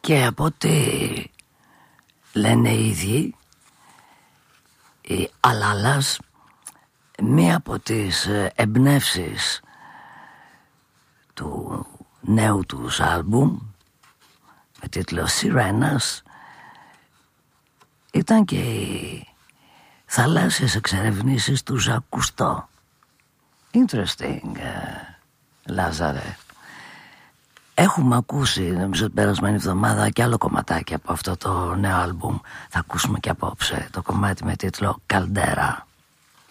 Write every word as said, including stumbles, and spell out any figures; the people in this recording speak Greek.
Και από ό,τι λένε οι ίδιοι, η Αλάλας, μία από τις εμπνεύσεις του νέου τους άλμπουμ με τίτλο Σιρένας ήταν και οι θαλάσσιες εξερευνήσεις του Ζακ Κουστό. Interesting, Λάζαρε. Έχουμε ακούσει, νομίζω την περασμένη εβδομάδα, και άλλο κομματάκι από αυτό το νέο άλμπουμ. Θα ακούσουμε και απόψε το κομμάτι με τίτλο Καλντέρα.